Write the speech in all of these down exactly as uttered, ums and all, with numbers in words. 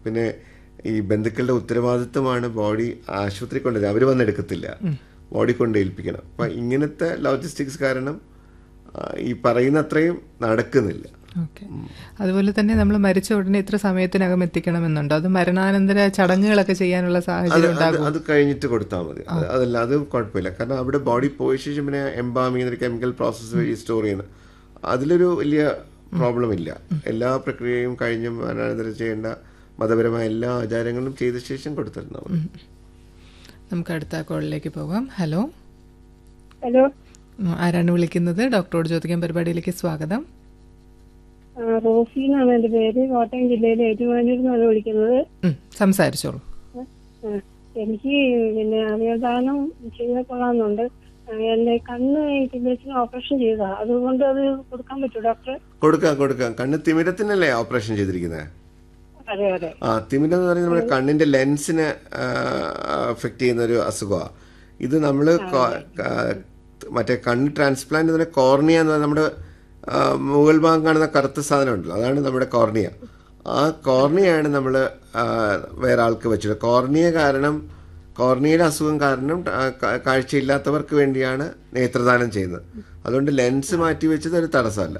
പിന്നെ ഈ ബന്ധുക്കളുടെ ഉത്തരവാദിത്വമാണ് ബോഡി ആശുപത്രി കൊണ്ടുവരുന്നത്. അവർ വന്നെടുക്കത്തില്ല, ബോഡി കൊണ്ട് ഏൽപ്പിക്കണം. അപ്പം ഇങ്ങനത്തെ ലോജിസ്റ്റിക്സ് കാരണം ഈ പറയുന്ന അത്രയും നടക്കുന്നില്ല. ഓക്കെ. അതുപോലെ തന്നെ നമ്മൾ മരിച്ച ഉടനെ ഇത്ര സമയത്തിനകം എത്തിക്കണമെന്നുണ്ടോ? അത് മരണാനന്തര ചടങ്ങുകളൊക്കെ ചെയ്യാനുള്ള സാഹചര്യം ഉണ്ടാകും? അത് കഴിഞ്ഞിട്ട് കൊടുത്താൽ മതി. അതല്ല, അത് കുഴപ്പമില്ല. കാരണം അവിടെ ബോഡി പോയ ശേഷം പിന്നെ എംബാമിങ് എന്നൊരു കെമിക്കൽ പ്രോസസ്സ് വഴി സ്റ്റോർ ചെയ്യുന്നത്, അതിലൊരു വലിയ പ്രോബ്ലം ഇല്ല. എല്ലാ പ്രക്രിയയും കഴിഞ്ഞും മരണാനന്തരം ചെയ്യേണ്ട മതപരമായ എല്ലാ ആചാരങ്ങളും ചെയ്ത ശേഷം കൊടുത്തിരുന്നാൽ മതി. നമുക്ക് അടുത്ത കോളിലേക്ക് പോകാം. ഹലോ ഹലോ, ആരാണ് വിളിക്കുന്നത്? ഡോക്ടറോട് ചോദിക്കാൻ പരിപാടിയിലേക്ക് സ്വാഗതം. റോസി എന്നാണ് എന്റെ പേര്. കോട്ടയം ജില്ലയിലെ ഏറ്റുമാനൂരിൽ നിന്നാണ് വിളിക്കുന്നത്. സംസാരിച്ചോളൂ. എനിക്ക് പിന്നെ അവയവദാനം ചെയ്ത കൊള്ളാമെന്നുണ്ട്. എന്റെ കണ്ണ് തിമിരത്തിന് ഓപ്പറേഷൻ ചെയ്തതാ, അതുകൊണ്ട് അത് കൊടുക്കാൻ പറ്റുമോ ഡോക്ടർ? കൊടുക്കാം കൊടുക്കാം. കണ്ണ് തിമിരത്തിനല്ലേ ഓപ്പറേഷൻ ചെയ്തിരിക്കുന്നത്? അതെ അതെ. ആ, തിമിരം എന്ന് പറയുന്നത് നമ്മുടെ കണ്ണിന്റെ ലെൻസിനെ അഫക്ട് ചെയ്യുന്ന ഒരു അസുഖമാണ്. ഇത് നമ്മൾ മറ്റേ കണ്ണ് ട്രാൻസ്പ്ലാന്റ് എന്ന് പറഞ്ഞാൽ കോർണിയ എന്ന് പറഞ്ഞാൽ നമ്മുടെ മുകൾ ഭാഗം കാണുന്ന കറുത്ത സാധനം ഉണ്ടല്ലോ, അതാണ് നമ്മുടെ കോർണിയ. ആ കോർണിയാണ് നമ്മൾ വേറെ ആൾക്ക് വെച്ചത്. കോർണിയ കാരണം, കോർണിയയുടെ അസുഖം കാരണം കാഴ്ചയില്ലാത്തവർക്ക് വേണ്ടിയാണ് നേത്രദാനം ചെയ്യുന്നത്. അതുകൊണ്ട് ലെൻസ് മാറ്റി വെച്ചത് ഒരു തടസ്സമല്ല.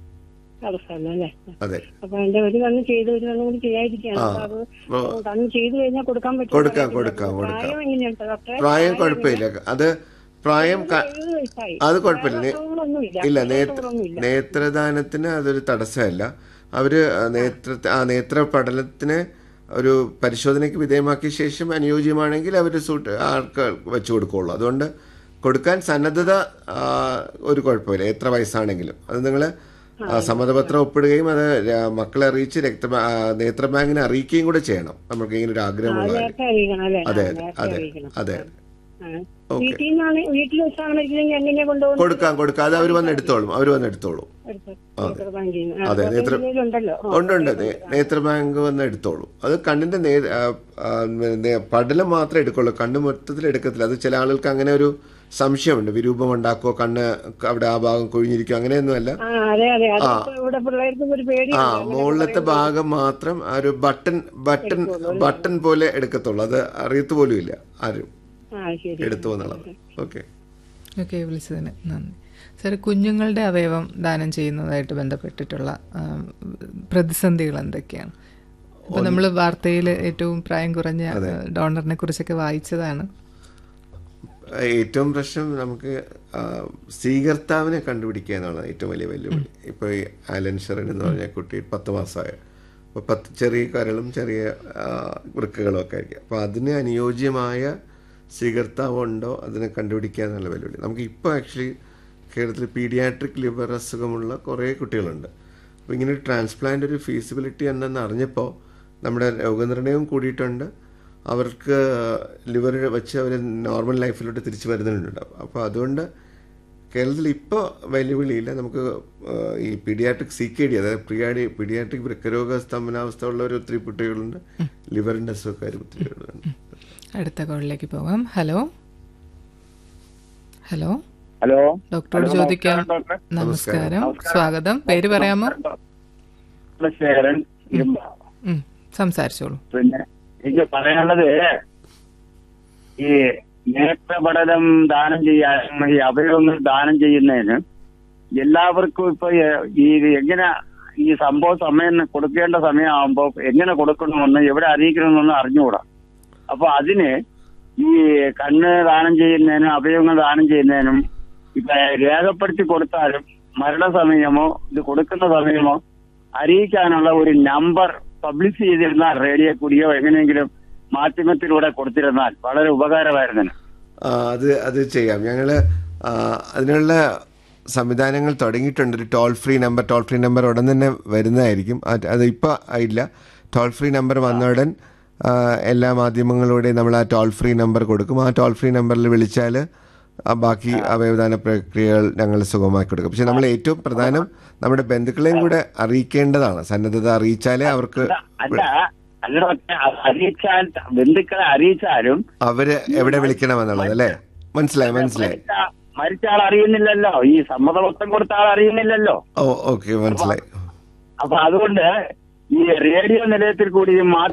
അതെ. കൊടുക്കാം കൊടുക്കാം കൊടുക്കാം. പ്രായം കുഴപ്പമില്ല. അത് പ്രായം അത് കുഴപ്പമില്ല. ഇല്ല, നേത്ര നേത്രദാനത്തിന് അതൊരു തടസ്സമല്ല. അവര് നേത്ര ആ നേത്ര പഠനത്തിന് ഒരു പരിശോധനയ്ക്ക് വിധേയമാക്കിയ ശേഷം അനുയോജ്യമാണെങ്കിൽ അവർ സൂട്ട് ആൾക്ക് വെച്ചു കൊടുക്കുള്ളൂ. അതുകൊണ്ട് കൊടുക്കാൻ സന്നദ്ധത ഒരു കുഴപ്പമില്ല, എത്ര വയസ്സാണെങ്കിലും. അത് നിങ്ങൾ സമ്മതപത്രം ഒപ്പിടുകയും അത് മക്കളെ അറിയിച്ച് രക്ത നേത്ര ബാങ്കിനെ അറിയിക്കുകയും കൂടെ ചെയ്യണം, നമുക്ക് ഇങ്ങനെ ഒരു ആഗ്രഹമുള്ള. അതെ അതെ അതെ അതെ. കൊടുക്കാം കൊടുക്കാം. അത് അവർ വന്ന് എടുത്തോളും, അവർ വന്ന് എടുത്തോളും. അതെ, നേത്ര ഉണ്ട് ഉണ്ട് നേത്ര ബാങ്ക് വന്ന് എടുത്തോളൂ. അത് കണ്ണിന്റെ പടലം മാത്രമേ എടുക്കുള്ളൂ, കണ്ണ് മൊത്തത്തിൽ എടുക്കത്തില്ല. അത് ചില ആളുകൾക്ക് അങ്ങനെ ഒരു സംശയമുണ്ട്, വിരൂപം ഉണ്ടാക്കുമോ, കണ്ണ് അവിടെ ആ ഭാഗം കൊഴിഞ്ഞിരിക്കും, അങ്ങനെയൊന്നുമല്ല. ആ, മുകളിലത്തെ ഭാഗം മാത്രം ഒരു ബട്ടൺ ബട്ടൺ ബട്ടൺ പോലെ എടുക്കത്തുള്ളൂ. അത് അറിയത്ത് പോലും ഇല്ല ആരും എടുത്തു എന്നുള്ളത്. ഓക്കെ ഓക്കെ, വിളിച്ചതിന് നന്ദി. സാർ, കുഞ്ഞുങ്ങളുടെ അവയവം ദാനം ചെയ്യുന്നതായിട്ട് ബന്ധപ്പെട്ടിട്ടുള്ള പ്രതിസന്ധികൾ എന്തൊക്കെയാണ്? ഇപ്പൊ നമ്മൾ വാർത്തയിൽ ഏറ്റവും പ്രായം കുറഞ്ഞ ഡോണറിനെ കുറിച്ചൊക്കെ വായിച്ചതാണ്. ഏറ്റവും പ്രശ്നം നമുക്ക് സ്വീകർത്താവിനെ കണ്ടുപിടിക്കുക എന്നുള്ളത് ഏറ്റവും വലിയ വെല്ലുവിളി. ഇപ്പോൾ ഈ ആലൻ ഷെറിൻ എന്ന് പറഞ്ഞ കുട്ടി പത്ത് മാസമായ, അപ്പോൾ പത്ത് ചെറിയ കരളും ചെറിയ വൃക്കകളും ഒക്കെ ആയിരിക്കും. അപ്പോൾ അതിന് അനുയോജ്യമായ സ്വീകർത്താവ് ഉണ്ടോ അതിനെ കണ്ടുപിടിക്കുക എന്നുള്ള വെല്ലുവിളി. നമുക്ക് ഇപ്പോൾ ആക്ച്വലി കേരളത്തിൽ പീഡിയാട്രിക് ലിവർ അസുഖമുള്ള കുറേ കുട്ടികളുണ്ട്. അപ്പോൾ ഇങ്ങനെ ഒരു ട്രാൻസ്പ്ലാന്റ് ഒരു ഫീസിബിലിറ്റി ഉണ്ടെന്ന് അറിഞ്ഞപ്പോൾ നമ്മുടെ രോഗനിർണയവും കൂടിയിട്ടുണ്ട്. അവർക്ക് ലിവർ വെച്ച് അവർ നോർമൽ ലൈഫിലോട്ട് തിരിച്ചു വരുന്നുണ്ടാവും. അപ്പോൾ അതുകൊണ്ട് കേരളത്തിൽ ഇപ്പോൾ വെല്ലുവിളിയില്ല. നമുക്ക് ഈ പീഡിയാട്രിക് സി കെ ഡി, അതായത് പ്രിയാഡി പീഡിയാട്രിക് വൃക്കരോഗ സ്തംഭനാവസ്ഥ ഉള്ളവർ ഒത്തിരി കുട്ടികളുണ്ട്, ലിവറിൻ്റെ അസുഖക്കാരും ഒത്തിരി കുട്ടികളുണ്ട്. അടുത്ത കോളിലേക്ക് പോകാം. ഹലോ ഹലോ ഹലോ, ഡോക്ടറോട് ചോദിക്കാം. നമസ്കാരം, സ്വാഗതം. പേര് പറയാമോ? സംസാരിച്ചോളൂ. പിന്നെ എനിക്ക് പറയാനുള്ളത്, ഈ നേത്രപടലം ദാനം ചെയ്യാൻ, ഈ അവയവങ്ങൾ ദാനം ചെയ്യുന്നതിന് എല്ലാവർക്കും ഇപ്പൊ ഈ എങ്ങനെ ഈ സംഭവ സമയം കൊടുക്കേണ്ട സമയമാകുമ്പോൾ എങ്ങനെ കൊടുക്കണമെന്ന് എവിടെ അറിയിക്കണമെന്ന് അറിഞ്ഞുകൂടാ. അപ്പൊ അതിന് ഈ കണ്ണ് ദാനം ചെയ്യുന്നതിനും അവയവങ്ങൾ ദാനം ചെയ്യുന്നതിനും ഇപ്പൊ രേഖപ്പെടുത്തി കൊടുത്താലും മരണസമയമോ ഇത് കൊടുക്കുന്ന സമയമോ അറിയിക്കാനുള്ള ഒരു നമ്പർ പബ്ലിഷ് ചെയ്തിരുന്നാൽ റേഡിയോ കൂടിയോ എങ്ങനെയെങ്കിലും മാധ്യമത്തിലൂടെ കൊടുത്തിരുന്നാൽ വളരെ ഉപകാരമായിരുന്നു. അത് അത് ചെയ്യാം. ഞങ്ങള് അതിനുള്ള സംവിധാനങ്ങൾ തുടങ്ങിയിട്ടുണ്ട്. ഒരു toll free number toll free number ഉടൻ തന്നെ വരുന്നതായിരിക്കും. അത് ഇപ്പോൾ ഇല്ല. ടോൾ ഫ്രീ നമ്പർ വന്ന ഉടൻ എല്ലാ മാധ്യമങ്ങളോടെയും നമ്മൾ ആ ടോൾ ഫ്രീ നമ്പർ കൊടുക്കും. ആ ടോൾ ഫ്രീ നമ്പറിൽ വിളിച്ചാൽ ബാക്കി അവയവദാന പ്രക്രിയകൾ ഞങ്ങൾ സുഗമമാക്കി കൊടുക്കും. പക്ഷെ നമ്മൾ ഏറ്റവും പ്രധാനം നമ്മുടെ ബന്ധുക്കളെയും കൂടെ അറിയിക്കേണ്ടതാണ്. സന്നദ്ധത അറിയിച്ചാലേ അവർക്ക് അറിയിച്ചാൽ ബന്ധുക്കളെ അറിയിച്ചാലും അവര് എവിടെ വിളിക്കണമെന്നുള്ളത് അല്ലേ? മനസ്സിലായി മനസ്സിലായി. മരിച്ച ആൾ അറിയുന്നില്ലല്ലോ, ഈ സമ്മതപത്രം കൊടുത്ത ആൾ അറിയുന്നില്ലല്ലോ. ഓ ഓക്കെ, മനസ്സിലായി. അപ്പൊ അതുകൊണ്ട് ഈ റേഡിയോ നിലയത്തിൽ കൂടി